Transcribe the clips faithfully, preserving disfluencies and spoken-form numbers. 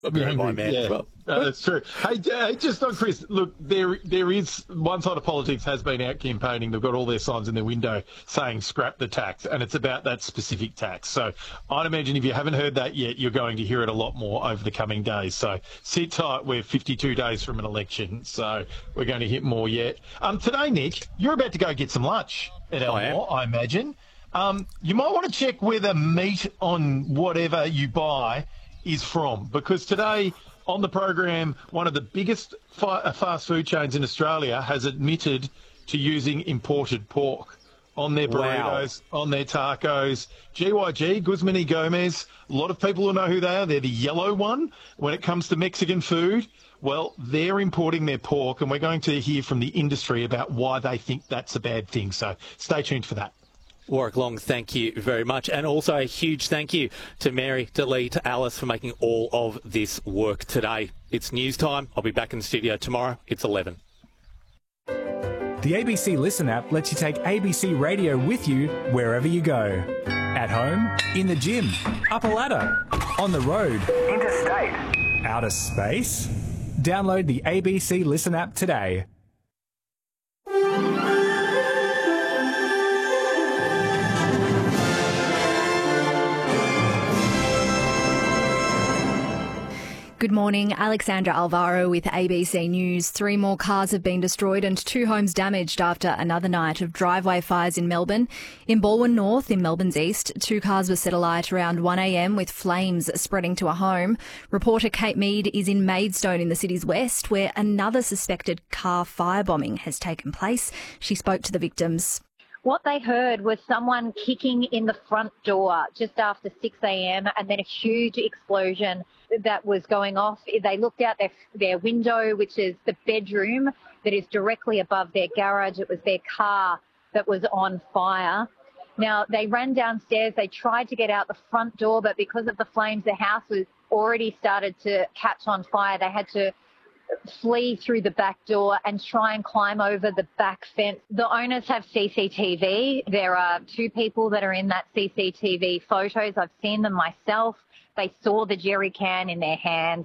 I'll be my man yeah. as well. No, that's true. Hey, uh, just on Chris, look, there there is one side of politics has been out campaigning. They've got all their signs in their window saying scrap the tax, and it's about that specific tax. So I'd imagine if you haven't heard that yet, you're going to hear it a lot more over the coming days. So sit tight. We're fifty-two days from an election, so we're going to hit more yet. Um, today, Nick, you're about to go get some lunch at Elmore, I, I imagine. Um, you might want to check where the meat on whatever you buy is from, because today on the program, one of the biggest fi- fast food chains in Australia has admitted to using imported pork on their burritos, wow. on their tacos. G Y G, Guzman y Gomez, a lot of people will know who they are. They're the yellow one when it comes to Mexican food. Well, they're importing their pork, and we're going to hear from the industry about why they think that's a bad thing. So stay tuned for that. Warwick Long, thank you very much. And also a huge thank you to Mary, to Lee, to Alice for making all of this work today. It's news time. I'll be back in the studio tomorrow. It's eleven. The A B C Listen app lets you take A B C Radio with you wherever you go. At home, in the gym, up a ladder, on the road, interstate, outer space. Download the A B C Listen app today. Good morning. Alexandra Alvaro with A B C News. Three more cars have been destroyed and two homes damaged after another night of driveway fires in Melbourne. In Balwyn North, in Melbourne's east, two cars were set alight around one a m with flames spreading to a home. Reporter Kate Mead is in Maidstone in the city's west, where another suspected car firebombing has taken place. She spoke to the victims. What they heard was someone kicking in the front door just after six a m and then a huge explosion that was going off. They looked out their, their window, which is the bedroom that is directly above their garage. It was their car that was on fire. Now, they ran downstairs. They tried to get out the front door, but because of the flames, the house was already started to catch on fire. They had to flee through the back door and try and climb over the back fence. The owners have C C T V. There are two people that are in that C C T V photos. I've seen them myself. They saw the jerry can in their hands.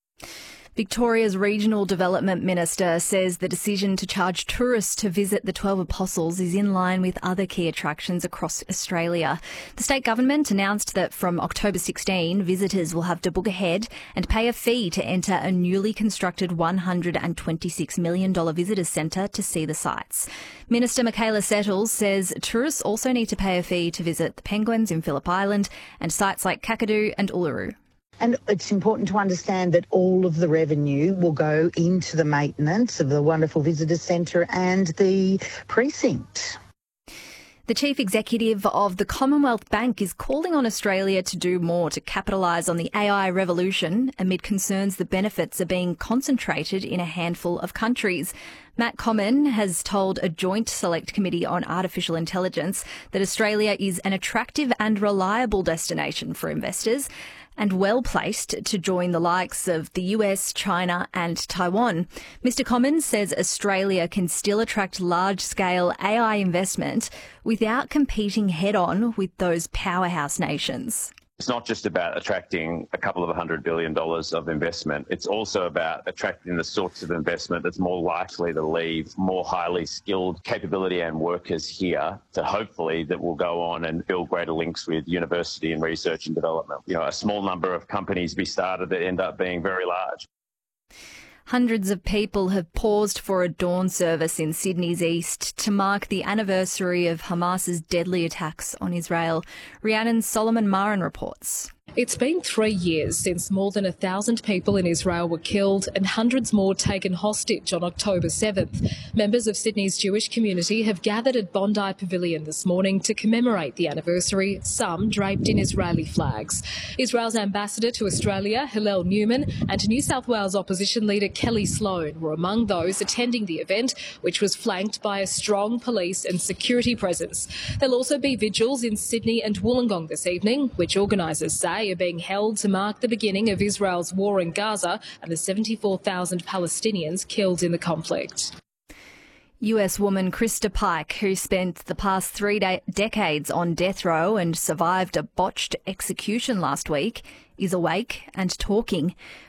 Victoria's Regional Development Minister says the decision to charge tourists to visit the twelve Apostles is in line with other key attractions across Australia. The state government announced that from October sixteenth, visitors will have to book ahead and pay a fee to enter a newly constructed one hundred twenty-six million dollars visitors centre to see the sites. Minister Michaela Settles says tourists also need to pay a fee to visit the penguins in Phillip Island and sites like Kakadu and Uluru. And it's important to understand that all of the revenue will go into the maintenance of the wonderful visitor centre and the precinct. The chief executive of the Commonwealth Bank is calling on Australia to do more to capitalise on the A I revolution amid concerns the benefits are being concentrated in a handful of countries. Matt Comyn has told a joint select committee on artificial intelligence that Australia is an attractive and reliable destination for investors and well-placed to join the likes of the U S, China and Taiwan. Mister Commons says Australia can still attract large-scale A I investment without competing head-on with those powerhouse nations. It's not just about attracting a couple of hundred billion dollars of investment. It's also about attracting the sorts of investment that's more likely to leave more highly skilled capability and workers here to hopefully that will go on and build greater links with university and research and development. You know, a small number of companies be started that end up being very large. Hundreds of people have paused for a dawn service in Sydney's east to mark the anniversary of Hamas's deadly attacks on Israel. Rhiannon's Solomon Marin reports. It's been three years since more than a thousand people in Israel were killed and hundreds more taken hostage on October seventh. Members of Sydney's Jewish community have gathered at Bondi Pavilion this morning to commemorate the anniversary, some draped in Israeli flags. Israel's ambassador to Australia, Hillel Newman, and New South Wales opposition leader Kelly Sloan were among those attending the event, which was flanked by a strong police and security presence. There'll also be vigils in Sydney and Wollongong this evening, which organisers say are being held to mark the beginning of Israel's war in Gaza and the seventy-four thousand Palestinians killed in the conflict. U S woman Krista Pike, who spent the past three de- decades on death row and survived a botched execution last week, is awake and talking.